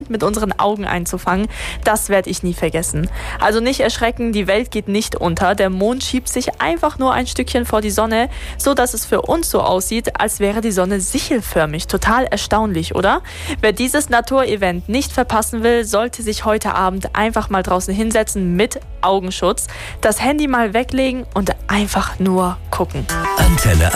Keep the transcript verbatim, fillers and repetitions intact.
Mond mit unseren Augen einzufangen. Das werde ich nie vergessen. Also nicht erschrecken, die Welt geht nicht unter. Der Mond schiebt sich einfach nur ein Stückchen vor die Sonne, so dass es für uns so aussieht, als wäre die Sonne sichelförmig. Total erstaunlich, oder? Wer dieses Naturevent nicht verpassen will, sollte sich heute Abend einfach mal draußen hinsetzen mit Augenschutz, das Handy mal weglegen und einfach nur gucken. Antenne